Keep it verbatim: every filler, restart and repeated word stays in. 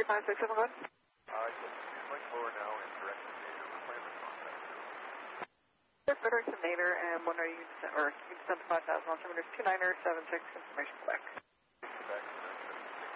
five six seven one. Uh, it's lower now in direction Nader. We're playing the contact. Yes, direction Nader, and when are you, or you can send five thousand altimeter two niner seven six information back.